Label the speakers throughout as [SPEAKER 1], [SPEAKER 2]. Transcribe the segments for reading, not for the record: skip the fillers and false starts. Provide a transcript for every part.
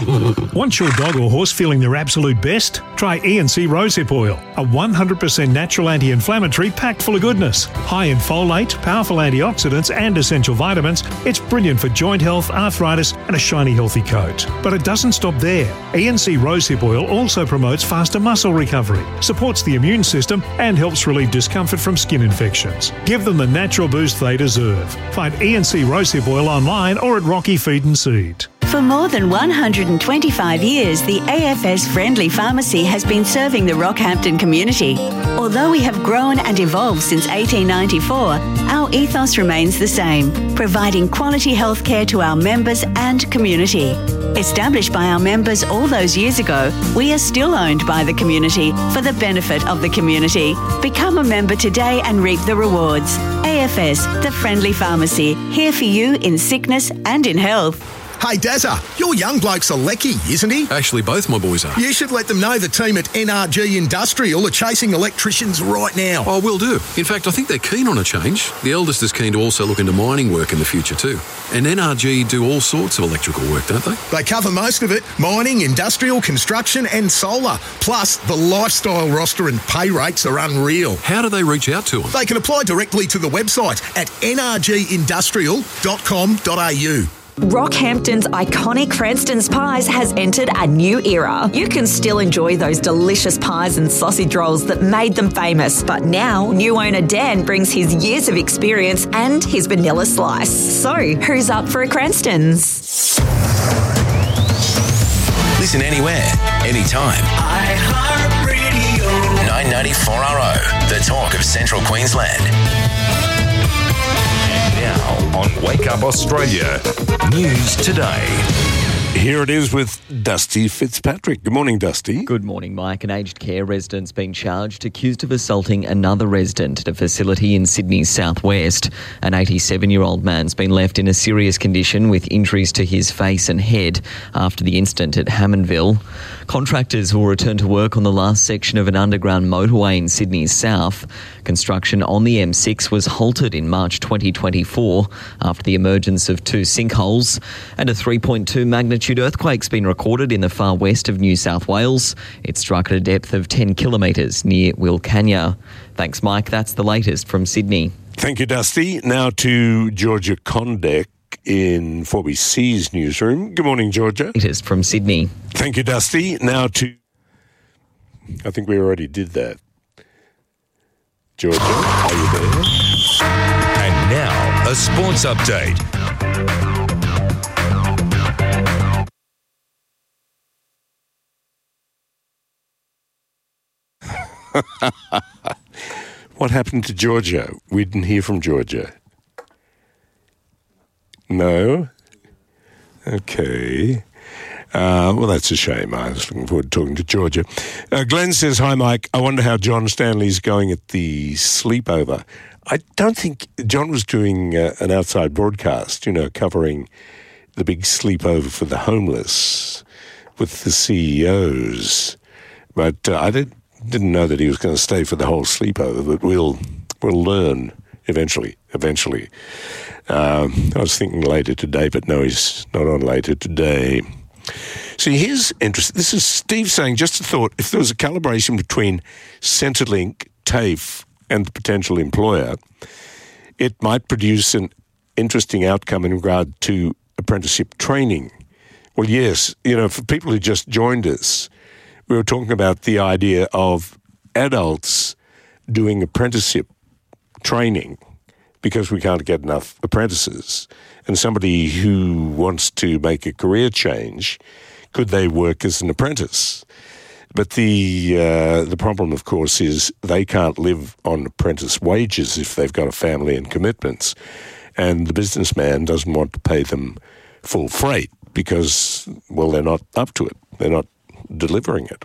[SPEAKER 1] Want your dog or horse feeling their absolute best? Try E&C Rosehip Oil, a 100% natural anti-inflammatory packed full of goodness. High in folate, powerful antioxidants and essential vitamins, it's brilliant for joint health, arthritis and a shiny healthy coat. But it doesn't stop there. E&C Rosehip Oil also promotes faster muscle recovery, supports the immune system and helps relieve discomfort from skin infections. Give them the natural boost they deserve. Find E&C Rosehip Oil online or at Rocky Feed and Seed.
[SPEAKER 2] For more than 125 years, the AFS Friendly Pharmacy has been serving the Rockhampton community. Although we have grown and evolved since 1894, our ethos remains the same, providing quality healthcare to our members and community. Established by our members all those years ago, we are still owned by the community for the benefit of the community. Become a member today and reap the rewards. AFS, the Friendly Pharmacy, here for you in sickness and in health.
[SPEAKER 3] Hey, Dazza, your young bloke's a lecky, isn't he?
[SPEAKER 4] Actually, both my boys are.
[SPEAKER 3] You should let them know the team at NRG Industrial are chasing electricians right now.
[SPEAKER 4] Oh, will do. In fact, I think they're keen on a change. The eldest is keen to also look into mining work in the future too. And NRG do all sorts of electrical work, don't they?
[SPEAKER 3] They cover most of it. Mining, industrial, construction and solar. Plus, the lifestyle roster and pay rates are unreal.
[SPEAKER 4] How do they reach out to them?
[SPEAKER 3] They can apply directly to the website at nrgindustrial.com.au.
[SPEAKER 5] Rockhampton's iconic Cranston's Pies has entered a new era. You can still enjoy those delicious pies and sausage rolls that made them famous, but now new owner Dan brings his years of experience and his vanilla slice. So, who's up for a Cranston's?
[SPEAKER 6] Listen anywhere, anytime. iHeartRadio. 994RO, the talk of Central Queensland.
[SPEAKER 7] Now on Wake Up Australia, News Today.
[SPEAKER 8] Here it is with Dusty Fitzpatrick. Good morning, Dusty.
[SPEAKER 9] Good morning, Mike. An aged care resident's been charged, accused of assaulting another resident at a facility in Sydney's southwest. An 87-year-old man's been left in a serious condition with injuries to his face and head after the incident at Hammondville. Contractors will return to work on the last section of an underground motorway in Sydney's south. Construction on the M6 was halted in March 2024 after the emergence of two sinkholes, and a 3.2 magnitude earthquake's been recorded in the far west of New South Wales. It struck at a depth of 10 kilometres near Wilcannia. Thanks, Mike. That's the latest from Sydney.
[SPEAKER 8] Thank you, Dusty. Now to Georgia Condek in 4BC's newsroom. Good morning, Georgia.
[SPEAKER 9] Latest from Sydney.
[SPEAKER 8] Thank you, Dusty. Now to... I think we already did that. Georgia, are you there?
[SPEAKER 7] And now, a sports update.
[SPEAKER 8] What happened to Georgia? We didn't hear from Georgia. No? Okay. Well, that's a shame. I was looking forward to talking to Georgia. Glenn says, hi, Mike. I wonder how John Stanley's going at the sleepover. I don't think John was doing an outside broadcast, covering the big sleepover for the homeless with the CEOs. But I didn't know that he was going to stay for the whole sleepover, but we'll learn eventually. I was thinking later today, but no, he's not on later today. See, here's interesting. This is Steve saying, just a thought, if there was a calibration between Centrelink, TAFE, and the potential employer, it might produce an interesting outcome in regard to apprenticeship training. Well, yes, for people who just joined us, we were talking about the idea of adults doing apprenticeship training because we can't get enough apprentices. And somebody who wants to make a career change, could they work as an apprentice? But the problem, of course, is they can't live on apprentice wages if they've got a family and commitments. And the businessman doesn't want to pay them full freight because, well, they're not up to it. They're not delivering it.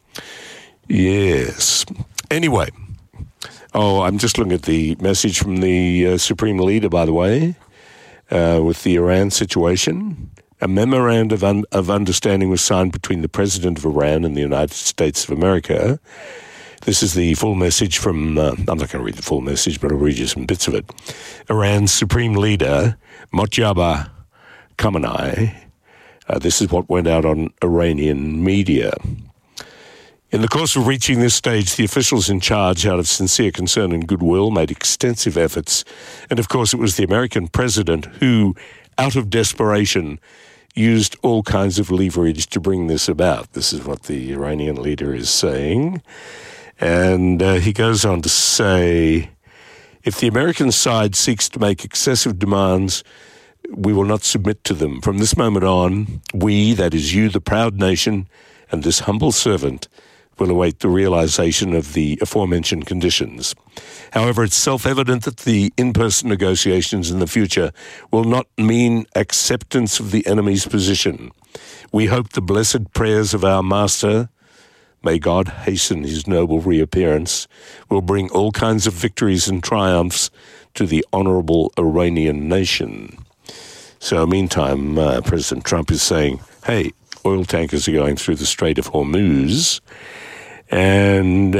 [SPEAKER 8] Yes. Anyway. Oh, I'm just looking at the message from the Supreme Leader, by the way, with the Iran situation. A memorandum of understanding was signed between the President of Iran and the United States of America. This is the full message from, I'm not going to read the full message, but I'll read you some bits of it. Iran's Supreme Leader, Mojtaba Khamenei, This is what went out on Iranian media. In the course of reaching this stage, the officials in charge, out of sincere concern and goodwill, made extensive efforts. And of course, it was the American president who, out of desperation, used all kinds of leverage to bring this about. This is what the Iranian leader is saying. And he goes on to say, if the American side seeks to make excessive demands, we will not submit to them. From this moment on, we, that is you, the proud nation, and this humble servant, will await the realization of the aforementioned conditions. However, it's self-evident that the in-person negotiations in the future will not mean acceptance of the enemy's position. We hope the blessed prayers of our Master, may God hasten his noble reappearance, will bring all kinds of victories and triumphs to the honorable Iranian nation. So meantime, President Trump is saying, hey, oil tankers are going through the Strait of Hormuz, and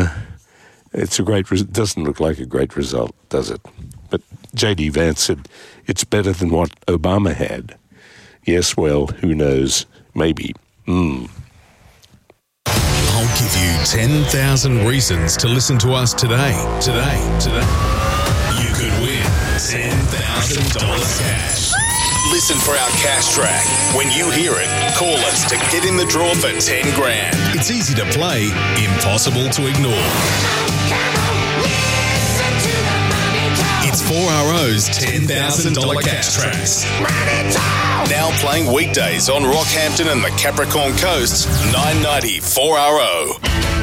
[SPEAKER 8] it doesn't look like a great result, does it? But J.D. Vance said it's better than what Obama had. Yes, well, who knows? Maybe.
[SPEAKER 10] I'll give you 10,000 reasons to listen to us today. You could win $10,000 cash. Listen for our cash track. When you hear it, call us to get in the draw for 10 grand. It's easy to play, impossible to ignore. It's 4RO's $10,000 cash tracks. Now playing weekdays on Rockhampton and the Capricorn Coast, 990 4RO.